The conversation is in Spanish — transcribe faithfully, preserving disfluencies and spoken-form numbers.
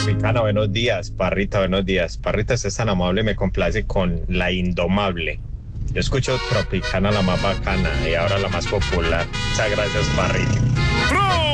Tropicana, buenos días. Parrita, buenos días. Parrita, usted es tan amable, me complace con La Indomable. Yo escucho Tropicana, la más bacana, y ahora la más popular. Muchas gracias, Parrita.